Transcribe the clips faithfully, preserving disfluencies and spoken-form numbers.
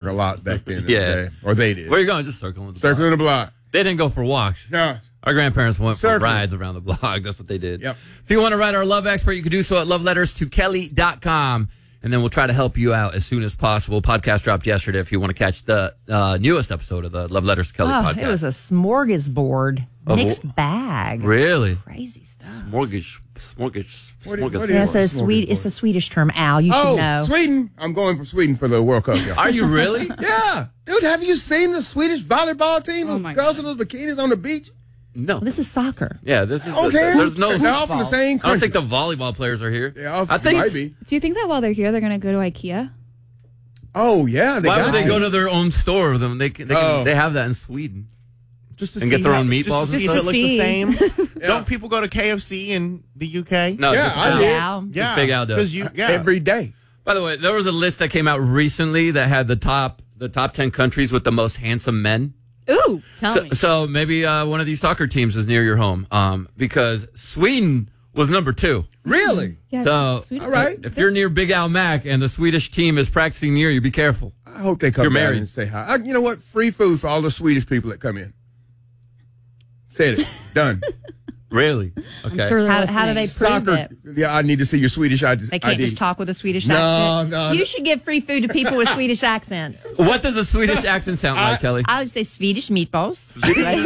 a lot back then. Yeah. In the day. Or they did. Where are you going? Just circling the Circling block. the block. They didn't go for walks. No. Our grandparents went for Circling. rides around the block. That's what they did. Yep. If you want to write our love expert, you can do so at love letters to kelly dot com. And then we'll try to help you out as soon as possible. Podcast dropped yesterday if you want to catch the uh, newest episode of the Love Letters to Kelly Oh, podcast. it was a smorgasbord. Of Mixed wh- bag. Really? Crazy stuff. Mortgage. Mortgage. What do you- mortgage. what do you- Yeah, it's a, Smorgasbord. Swede, it's a Swedish term, Al. You Oh, should know. Sweden. I'm going for Sweden for the World Cup. Yeah. Are you really? Yeah. Dude, have you seen the Swedish volleyball team? Oh, Those my girls in those bikinis on the beach? No. Well, this is soccer. Yeah, this is. Okay. There's no. They're all from the same I don't country. think the volleyball players are here. Yeah, I think. might be. Do you think that while they're here, they're going to go to IKEA? Oh, yeah. They Why got would they to. go to their own store with them? They can, they, can, Oh. they have that in Sweden. Just to And see get their how- own just to meatballs and see if stuff? it looks the same. Yeah. Don't people go to K F C in the U K? No, Yeah, just I Al. did. Al. Yeah, Big Al does. Because you, yeah. Every day. By the way, there was a list that came out recently that had the top the top ten countries with the most handsome men. Ooh, tell So, me. so maybe uh, one of these soccer teams is near your home, um, because Sweden was number two. Really? Yes. So, Sweden- All right. if you're near Big Al Mac and the Swedish team is practicing near you, be careful. I hope they come You're down married. and say hi. I, you know what? Free food for all the Swedish people that come in. Said it. Done. Really? Okay. I'm sure they're How, how do they listening. prove Soccer. it? Yeah, I need to see your Swedish I D. They can't just talk with a Swedish No, accent. no, You no. should give free food to people with Swedish accents. What does a Swedish accent sound like, Kelly? I would say Swedish meatballs. Swedish. Swedish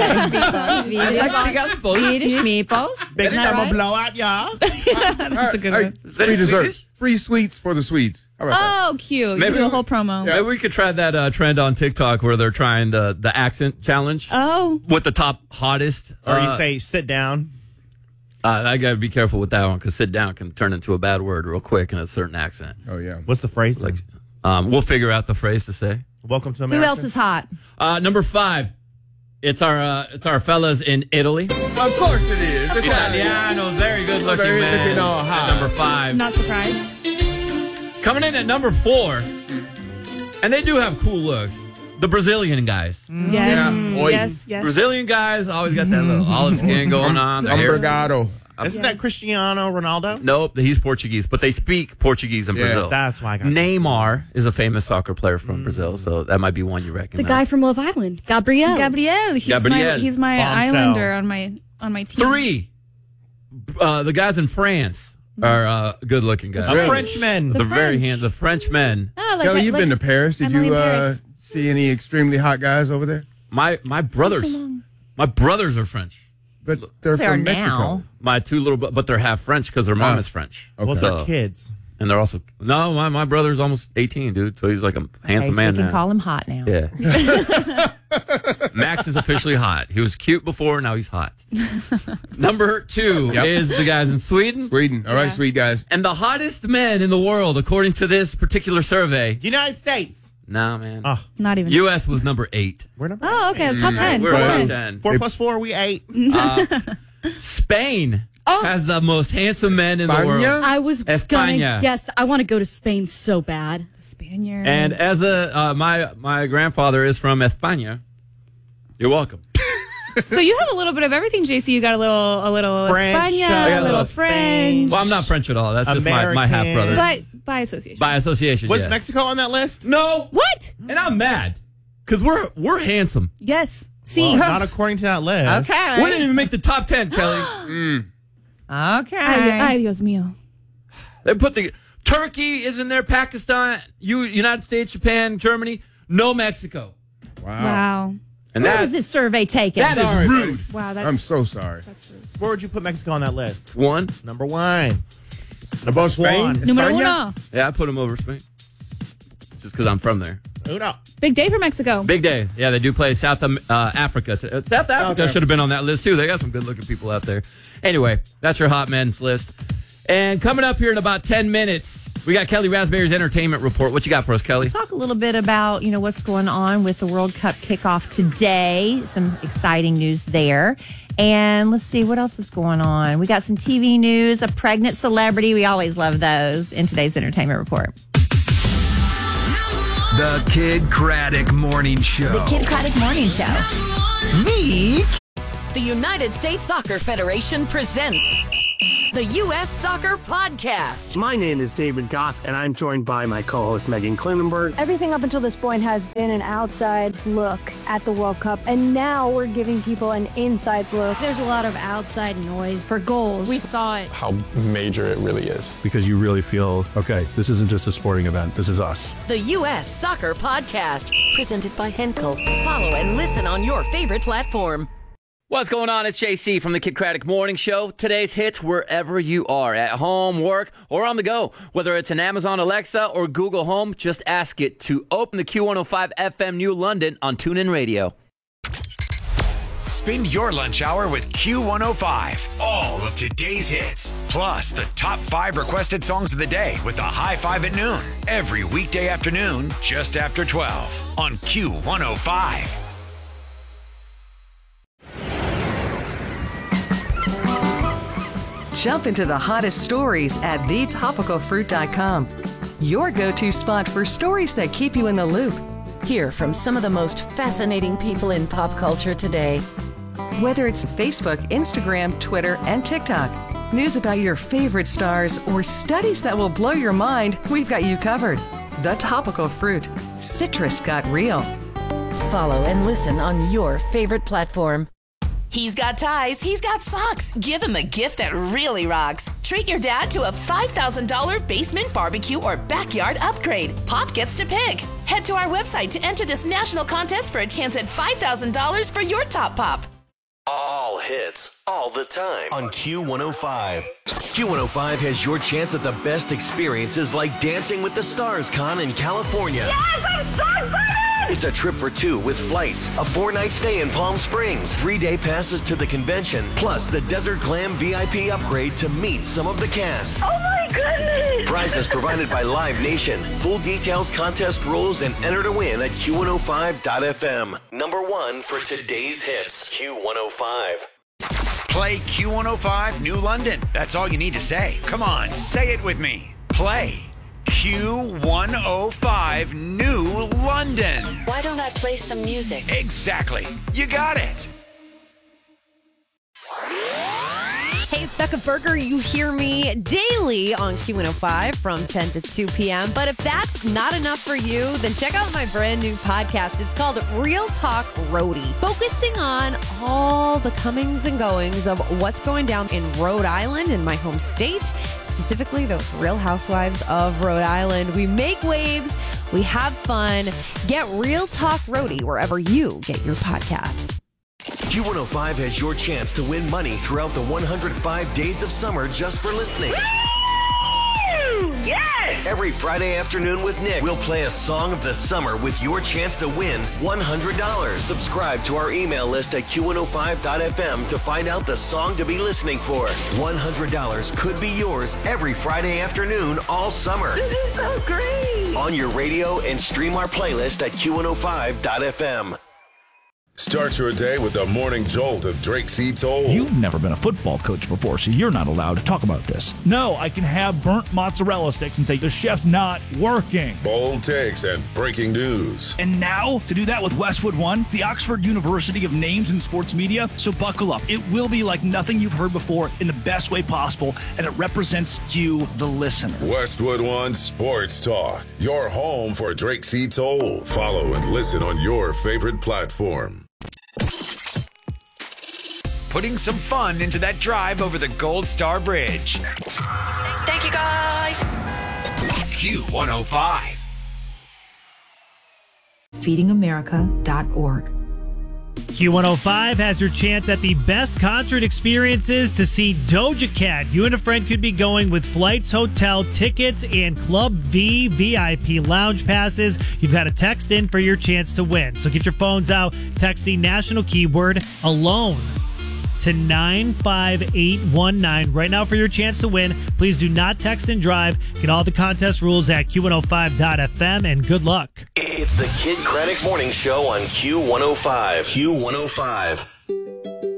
meatballs. Big Isn't that time of right? blowout, yeah. That's a good one. that Free in dessert. Swedish? Free sweets for the Swedes. How about that? Oh, cute. Maybe You do a we- whole promo. Yeah. Maybe we could try that uh, trend on TikTok where they're trying the, the accent challenge Oh, with the top hottest. Or you uh, say, sit down. Uh, I got to be careful with that one because sit down can turn into a bad word real quick in a certain accent. Oh, yeah. What's the phrase? Like, Like, um, we'll figure out the phrase to say. welcome to Who America. else is hot? Uh, number five, it's our uh, it's our fellas in Italy. Of course it is. Italian. Italiano, very good looking Very man. looking all At hot. number five, I'm not surprised. coming in at number four, and they do have cool looks. The Brazilian guys. Yes, Yeah. Oi. yes, yes. Brazilian guys always got that little olive skin going on. Their hair- Umbrigado. Isn't that Cristiano Ronaldo? Nope, he's Portuguese, but they speak Portuguese in Yeah, Brazil. That's why I got Neymar is a famous soccer player from Brazil, so that might be one you The recognize. guy from Love Island, Gabrielle. Gabriel. He's Gabriel. my he's my Bombshell. islander on my on my team. Three, uh, the guys in France are uh, good-looking guys. A Really? Frenchman. They're very French. hand. The Frenchmen. Ah, like Kelly, that- you've like been to Paris. Did Emily you uh, Paris. see any extremely hot guys over there? My my brothers, my brothers are French. But they're They are from Mexico. now. My two little, bu- but they're half French because their mom Ah. is French. Well, So- they're kids. and they're also no. My my brother's almost eighteen, dude. So he's like a Okay, handsome so we man can now. call him hot now. Yeah. Max is officially hot. He was cute before, now he's hot. Number two Yep. is the guys in Sweden. Sweden. All right, sweet guys. And the hottest men in the world, according to this particular survey. United States. No, man. Oh, Not even. U S was number eight. we're number Oh, okay. Top ten. We're Top top ten. ten. Four plus four, we eight. Spain has the most handsome men in the España? world. I was España. gonna guess. I want to go to Spain so bad. Spaniard. And as a uh, my my grandfather is from España. You're welcome. so you have a little bit of everything, J C. You got a little, a little French, España, I got a a little little French, Well, I'm not French at all. That's just my, my half brother. American. but by association. By association. Was yeah. Mexico on that list? No. what? And I'm mad because we're we're handsome. Yes. See. Well, not according to that list. Okay. We didn't even make the top ten, Kelly. Okay. Ay, ay, Dios mío. They put the Turkey is in there, Pakistan, U, United States, Japan, Germany, no Mexico, Wow. Wow. and Where that was this survey taken? that Sorry, is rude. Wow. That's. I'm so sorry. that's rude. Where would you put Mexico on that list? One, Number one. About Spain? Spain? Numero España? uno. yeah, I put them over Spain, just because I'm from there. Uno. Big day for Mexico. Big day, yeah. They do play South um, uh, Africa. Uh, South Africa Okay. should have been on that list too. They got some good-looking people out there. Anyway, that's your hot men's list. And coming up here in about ten minutes, we got Kelly Raspberry's entertainment report. What you got for us, Kelly? Talk a little bit about, you know, what's going on with the World Cup kickoff today. Some exciting news there. And let's see, what else is going on? We got some T V news, a pregnant celebrity. We always love those in today's entertainment report. The Kid Craddock Morning Show. The Kid Craddock Morning Show. The The United States Soccer Federation presents the U S Soccer Podcast. My name is David Goss, and I'm joined by my co-host Megan Klingenberg. Everything up until this point has been an outside look at the World Cup, and now we're giving people an inside look. There's a lot of outside noise for goals. We thought how major it really is, because you really feel, okay, this isn't just a sporting event, this is us. The U S Soccer Podcast, presented by Henkel. Follow and listen on your favorite platform. What's going on? It's J C from the Kid Craddock Morning Show. Today's hits wherever you are, at home, work, or on the go. Whether it's an Amazon Alexa or Google Home, just ask it to open the Q one oh five F M New London on TuneIn Radio. Spend your lunch hour with Q one oh five. All of today's hits. Plus, the top five requested songs of the day with the High Five at noon. Every weekday afternoon, just after twelve on Q one oh five. Jump into the hottest stories at the topical fruit dot com. Your go-to spot for stories that keep you in the loop. Hear from some of the most fascinating people in pop culture today. Whether it's Facebook, Instagram, Twitter, and TikTok, news about your favorite stars, or studies that will blow your mind, we've got you covered. The Topical Fruit. Citrus got real. Follow and listen on your favorite platform. He's got ties, he's got socks. Give him a gift that really rocks. Treat your dad to a five thousand dollars basement barbecue or backyard upgrade. Pop gets to pick. Head to our website to enter this national contest for a chance at five thousand dollars for your top pop. All hits, all the time on Q one oh five. Q one oh five has your chance at the best experiences like Dancing with the Stars Con in California. Yes, I'm so excited! It's a trip for two with flights, a four-night stay in Palm Springs, three-day passes to the convention, plus the Desert Glam V I P upgrade to meet some of the cast. Oh my goodness! Prizes provided by Live Nation. Full details, contest rules, and enter to win at Q one oh five dot F M. Number one for today's hits, Q one oh five. Play Q one oh five New London. That's all you need to say. Come on, say it with me. Play Q one oh five New London. Why don't I play some music? Exactly. You got it. Hey, it's Becca Berger. You hear me daily on Q one oh five from ten to two p.m. But if that's not enough for you, then check out my brand new podcast. It's called Real Talk Roadie, focusing on all the comings and goings of what's going down in Rhode Island, in my home state, specifically those Real Housewives of Rhode Island. We make waves, we have fun. Get Real Talk Roadie wherever you get your podcasts. Q one oh five has your chance to win money throughout the one hundred five days of summer just for listening. Yes! Every Friday afternoon with Nick, we'll play a song of the summer with your chance to win one hundred dollars. Subscribe to our email list at Q one oh five dot F M to find out the song to be listening for. one hundred dollars could be yours every Friday afternoon all summer. This is so great! On your radio and stream our playlist at Q one oh five dot F M. Start your day with the morning jolt of Drake C. Toll. You've never been a football coach before, so you're not allowed to talk about this. No, I can have burnt mozzarella sticks and say the chef's not working. Bold takes and breaking news. And now, to do that with Westwood One, the Oxford University of Names in Sports Media. So buckle up. It will be like nothing you've heard before in the best way possible, and it represents you, the listener. Westwood One Sports Talk, your home for Drake C. Toll. Follow and listen on your favorite platform. Putting some fun into that drive over the Gold Star Bridge. Thank you, guys. Q one oh five. feeding america dot org. Q one oh five has your chance at the best concert experiences to see Doja Cat. You and a friend could be going with flights, hotel tickets, and Club V V I P lounge passes. You've got to text in for your chance to win. So get your phones out, text the national keyword ALONE to nine five eight one nine right now for your chance to win. Please do not text and drive. Get all the contest rules at Q one oh five dot F M, and good luck. It's the Kid Craddock Morning Show on Q one oh five. Q one oh five.